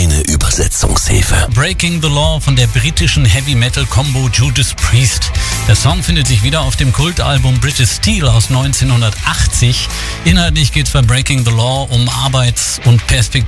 keine Übersetzungshilfe. Breaking the Law von der britischen Heavy-Metal-Combo Judas Priest. Der Song findet sich wieder auf dem Kultalbum British Steel aus 1980. Inhaltlich geht es bei Breaking the Law um Arbeits- und Perspektiven